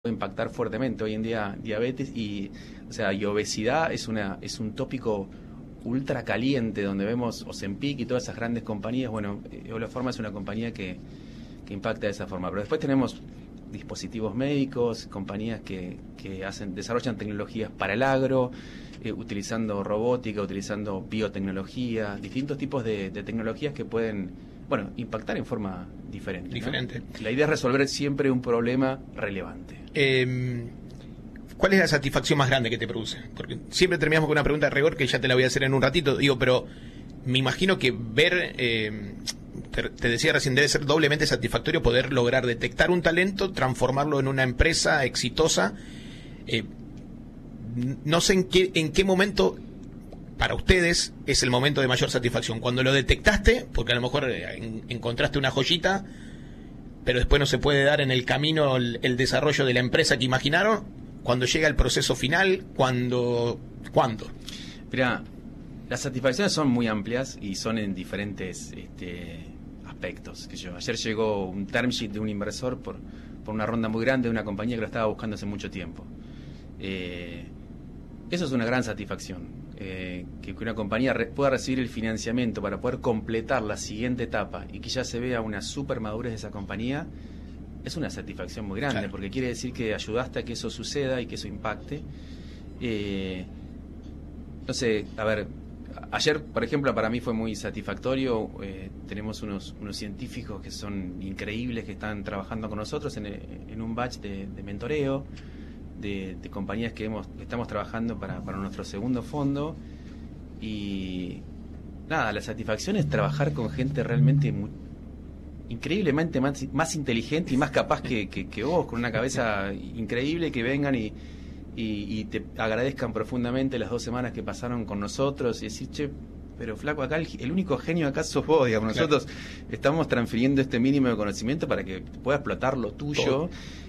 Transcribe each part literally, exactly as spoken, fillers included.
puede impactar fuertemente hoy en día diabetes y, o sea, y obesidad es una es un tópico ultra caliente donde vemos Ozempic y todas esas grandes compañías. Bueno, Evoleforma es una compañía que, que impacta de esa forma, pero después tenemos dispositivos médicos, compañías que, que hacen desarrollan tecnologías para el agro, eh, utilizando robótica, utilizando biotecnología, distintos tipos de, de tecnologías que pueden, bueno, impactar en forma diferente. Diferente. ¿no? La idea es resolver siempre un problema relevante. Eh, ¿Cuál es la satisfacción más grande que te produce? Porque siempre terminamos con una pregunta de rigor que ya te la voy a hacer en un ratito. Digo, pero me imagino que ver, eh, te, te decía recién, debe ser doblemente satisfactorio poder lograr detectar un talento, transformarlo en una empresa exitosa. Eh, no sé en qué, en qué momento para ustedes es el momento de mayor satisfacción. Cuando lo detectaste, porque a lo mejor en, encontraste una joyita, pero después no se puede dar en el camino el, el desarrollo de la empresa que imaginaron. Cuando llega el proceso final, cuando, ¿cuándo? Mira, las satisfacciones son muy amplias y son en diferentes este, aspectos. Que yo, ayer llegó un term sheet de un inversor por, por una ronda muy grande de una compañía que lo estaba buscando hace mucho tiempo. Eh, eso es una gran satisfacción, eh, que una compañía re, pueda recibir el financiamiento para poder completar la siguiente etapa y que ya se vea una super madurez de esa compañía. Es una satisfacción muy grande, claro, porque quiere decir que ayudaste a que eso suceda y que eso impacte. Eh, no sé, a ver, ayer, por ejemplo, para mí fue muy satisfactorio. Eh, tenemos unos, unos científicos que son increíbles, que están trabajando con nosotros en, en un batch de, de mentoreo, de, de compañías que, hemos, que estamos trabajando para, para nuestro segundo fondo. Y nada, la satisfacción es trabajar con gente realmente muy, increíblemente más, más inteligente y más capaz que, que, que vos, con una cabeza increíble, que vengan y, y, y te agradezcan profundamente las dos semanas que pasaron con nosotros y decir, che, pero flaco, acá el, el único genio acá sos vos, digamos. Nosotros claro. estamos transfiriendo este mínimo de conocimiento para que pueda explotar lo tuyo. Todo.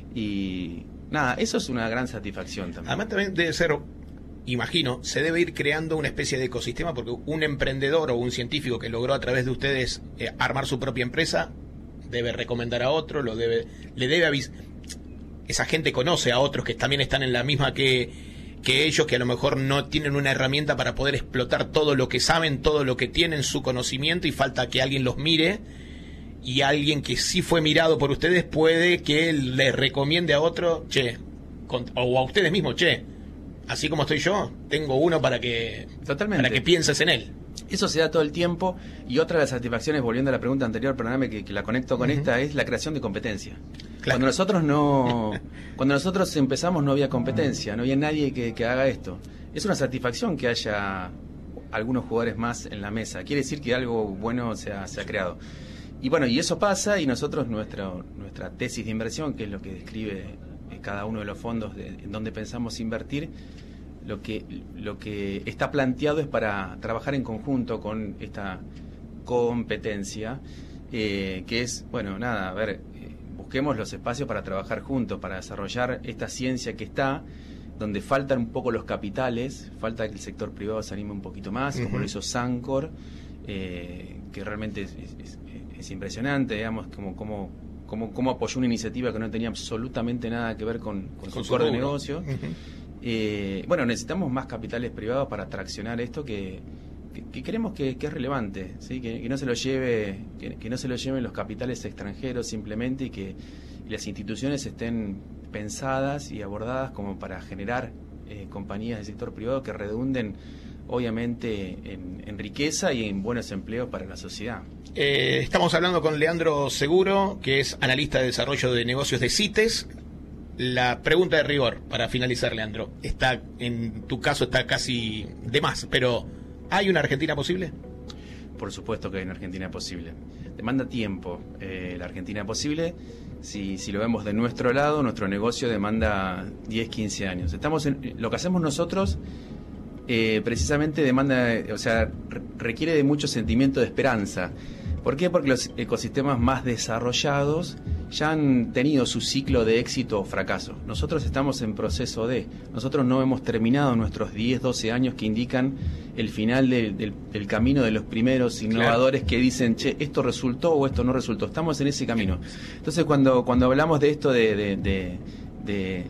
Y nada, eso es una gran satisfacción también. Además también debe ser, imagino, se debe ir creando una especie de ecosistema, porque un emprendedor o un científico que logró a través de ustedes eh, armar su propia empresa debe recomendar a otro, lo debe, le debe avisar. Esa gente conoce a otros que también están en la misma que, que ellos, que a lo mejor no tienen una herramienta para poder explotar todo lo que saben, todo lo que tienen, su conocimiento, y falta que alguien los mire, y alguien que sí fue mirado por ustedes puede que le recomiende a otro, che, con, o a ustedes mismos, che, así como estoy yo, tengo uno para que, Totalmente. para que pienses en él. Eso se da todo el tiempo. Y otra de las satisfacciones, volviendo a la pregunta anterior, perdóname que, que la conecto con uh-huh. esta, es la creación de competencia. Claro. Cuando nosotros no cuando nosotros empezamos no había competencia, no había nadie que, que haga esto. Es una satisfacción que haya algunos jugadores más en la mesa. Quiere decir que algo bueno se ha, se ha creado. Y bueno, y eso pasa, y nosotros, nuestro, nuestra tesis de inversión, que es lo que describe cada uno de los fondos de, en donde pensamos invertir, Lo que, lo que está planteado es para trabajar en conjunto con esta competencia, eh, que es, bueno, nada, a ver, eh, busquemos los espacios para trabajar juntos, para desarrollar esta ciencia que está, donde faltan un poco los capitales, falta que el sector privado se anime un poquito más, uh-huh. como lo hizo Sancor, eh, que realmente es, es, es impresionante, digamos, como, como, como, como apoyó una iniciativa que no tenía absolutamente nada que ver con, con, con su core de negocio. Uh-huh. Eh, bueno, necesitamos más capitales privados para traccionar esto que, que, que creemos que, que es relevante, ¿sí? que, que no se lo lleve que, que no se lo lleven los capitales extranjeros simplemente, y que y las instituciones estén pensadas y abordadas como para generar eh, compañías del sector privado que redunden obviamente en, en riqueza y en buenos empleos para la sociedad. Eh, estamos hablando con Leandro Seguro, que es analista de desarrollo de negocios de CITES. La pregunta de rigor, para finalizar, Leandro, está, en tu caso está casi de más, pero ¿hay una Argentina posible? Por supuesto que hay una Argentina posible. Demanda tiempo eh, la Argentina posible. Si, si lo vemos de nuestro lado, nuestro negocio demanda diez, quince años. Estamos en, lo que hacemos nosotros eh, precisamente demanda, o sea, requiere de mucho sentimiento de esperanza. ¿Por qué? Porque los ecosistemas más desarrollados ya han tenido su ciclo de éxito o fracaso. Nosotros estamos en proceso de... Nosotros no hemos terminado nuestros diez, doce años que indican el final del, del, del camino de los primeros innovadores, claro, que dicen, che, esto resultó o esto no resultó. Estamos en ese camino. Entonces, cuando, cuando hablamos de esto de, de, de, de,